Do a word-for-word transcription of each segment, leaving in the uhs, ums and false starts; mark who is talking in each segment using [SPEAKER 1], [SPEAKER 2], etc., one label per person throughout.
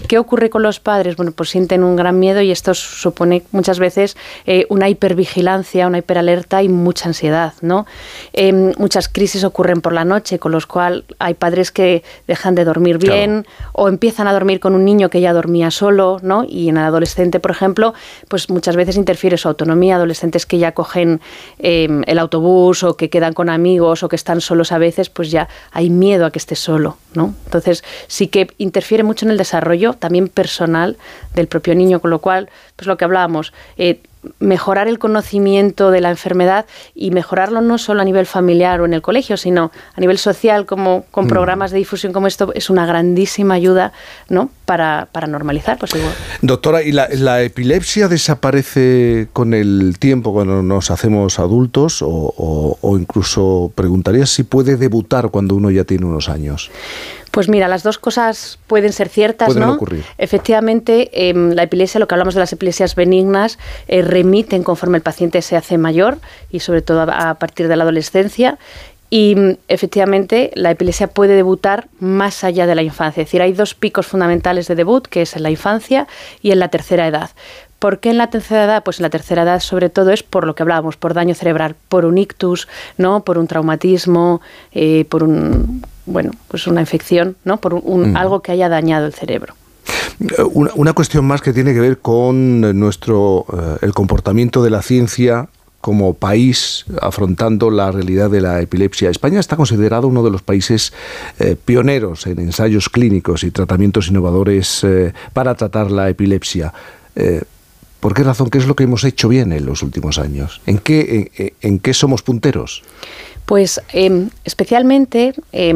[SPEAKER 1] ¿Qué ocurre con los padres? Bueno, pues sienten un gran miedo y esto supone muchas veces eh, una hipervigilancia, una hiperalerta y mucha ansiedad, ¿no? Eh, muchas crisis ocurren por la noche, con los cuales hay padres que dejan de dormir bien, claro, o empiezan a dormir con un niño que ya dormía solo, ¿no? Y en el adolescente, por ejemplo, pues muchas veces interfiere su autonomía. Adolescentes que ya cogen eh, el autobús o que quedan con amigos o que están solos a veces, pues ya hay miedo a que esté solo, ¿no? Entonces sí que interfiere mucho en el desarrollo también personal del propio niño, con lo cual, pues lo que hablábamos, eh, mejorar el conocimiento de la enfermedad y mejorarlo no solo a nivel familiar o en el colegio, sino a nivel social, como con programas de difusión como esto, es una grandísima ayuda, ¿no? para, para normalizar. Pues igual.
[SPEAKER 2] Doctora, ¿y la, la epilepsia desaparece con el tiempo cuando nos hacemos adultos o, o, o incluso preguntaría si puede debutar cuando uno ya tiene unos años?
[SPEAKER 1] Pues mira, las dos cosas pueden ser ciertas,
[SPEAKER 2] pueden
[SPEAKER 1] ¿no?
[SPEAKER 2] ocurrir.
[SPEAKER 1] Efectivamente, eh, la epilepsia, lo que hablamos de las epilepsias benignas, eh, remiten conforme el paciente se hace mayor y sobre todo a, a partir de la adolescencia. Y efectivamente la epilepsia puede debutar más allá de la infancia. Es decir, hay dos picos fundamentales de debut, que es en la infancia y en la tercera edad. ¿Por qué en la tercera edad? Pues en la tercera edad sobre todo es por lo que hablábamos, por daño cerebral, por un ictus, ¿no? Por un traumatismo, eh, por un, bueno, pues una infección, ¿no? Por un, un, mm. algo que haya dañado el cerebro.
[SPEAKER 2] Una, una cuestión más que tiene que ver con nuestro eh, el comportamiento de la ciencia como país afrontando la realidad de la epilepsia. España está considerado uno de los países eh, pioneros en ensayos clínicos y tratamientos innovadores eh, para tratar la epilepsia. Eh, ¿Por qué razón? ¿Qué es lo que hemos hecho bien en los últimos años? ¿En qué, en, en qué somos punteros?
[SPEAKER 1] Pues eh, especialmente, eh,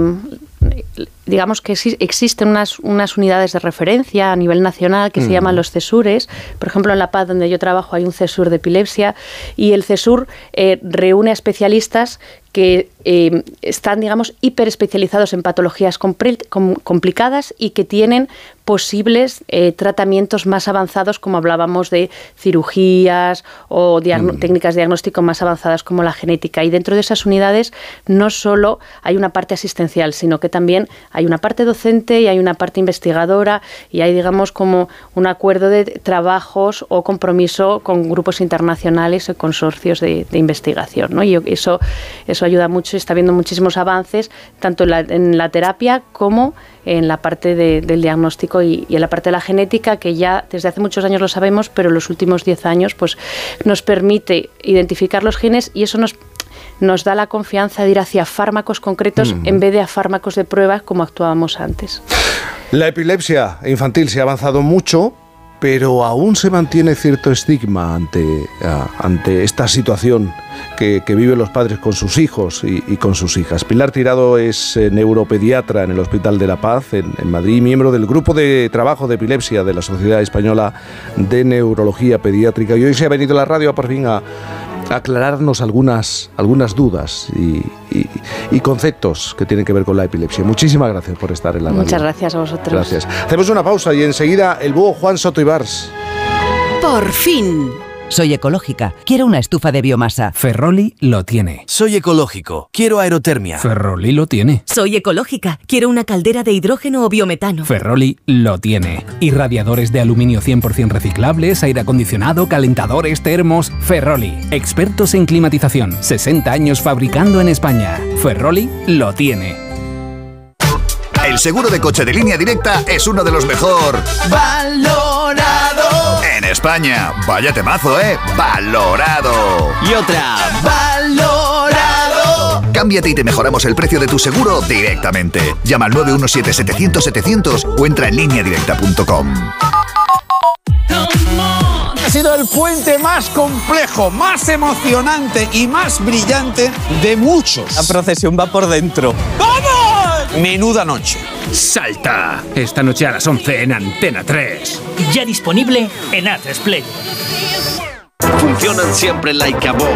[SPEAKER 1] digamos que existen unas, unas unidades de referencia a nivel nacional que mm. se llaman los CESURes. Por ejemplo, en La Paz, donde yo trabajo, hay un CESUR de epilepsia y el CESUR eh, reúne a especialistas que eh, están, digamos, hiperespecializados en patologías compl- com- complicadas y que tienen posibles eh, tratamientos más avanzados, como hablábamos de cirugías o diagn- mm. técnicas de diagnóstico más avanzadas como la genética. Y dentro de esas unidades no solo hay una parte asistencial, sino que también hay una parte docente y hay una parte investigadora y hay, digamos, como un acuerdo de trabajos o compromiso con grupos internacionales o consorcios de, de investigación, ¿no? Y eso, eso ayuda mucho y está habiendo muchísimos avances, tanto en la, en la terapia como en la parte de, del diagnóstico y, y en la parte de la genética, que ya desde hace muchos años lo sabemos, pero en los últimos diez años pues, nos permite identificar los genes y eso nos nos da la confianza de ir hacia fármacos concretos mm. en vez de a fármacos de pruebas como actuábamos antes.
[SPEAKER 2] La epilepsia infantil se ha avanzado mucho, pero aún se mantiene cierto estigma ante, uh, ante esta situación que, que viven los padres con sus hijos y, y con sus hijas. Pilar Tirado es eh, neuropediatra en el Hospital de La Paz, en, en Madrid, miembro del Grupo de Trabajo de Epilepsia de la Sociedad Española de Neurología Pediátrica. Y hoy se ha venido a la radio por fin a aclararnos algunas, algunas dudas y, y, y conceptos que tienen que ver con la epilepsia. Muchísimas gracias por estar en la radio.
[SPEAKER 1] Muchas gracias a vosotros.
[SPEAKER 2] Gracias. Hacemos una pausa y enseguida el búho Juan Soto Ibars.
[SPEAKER 3] Por fin. Soy ecológica. Quiero una estufa de biomasa.
[SPEAKER 4] Ferroli lo tiene.
[SPEAKER 5] Soy ecológico. Quiero aerotermia.
[SPEAKER 4] Ferroli lo tiene.
[SPEAKER 6] Soy ecológica. Quiero una caldera de hidrógeno o biometano.
[SPEAKER 4] Ferroli lo tiene. Irradiadores de aluminio cien por ciento reciclables, aire acondicionado, calentadores, termos. Ferroli. Expertos en climatización. sesenta años fabricando en España. Ferroli lo tiene.
[SPEAKER 7] El seguro de coche de Línea Directa es uno de los mejor valorado en España. Vaya temazo, ¿eh? Valorado.
[SPEAKER 5] Y otra. Valorado.
[SPEAKER 7] Cámbiate y te mejoramos el precio de tu seguro directamente. Llama al nueve uno siete, setecientos, setecientos o entra en línea directa punto com.
[SPEAKER 8] Ha sido el puente más complejo, más emocionante y más brillante de muchos.
[SPEAKER 5] La procesión va por dentro.
[SPEAKER 8] ¡Vamos! Menuda noche.
[SPEAKER 4] ¡Salta! Esta noche a las once en Antena tres.
[SPEAKER 9] Ya disponible en A tres Play.
[SPEAKER 5] Funcionan siempre like a boss.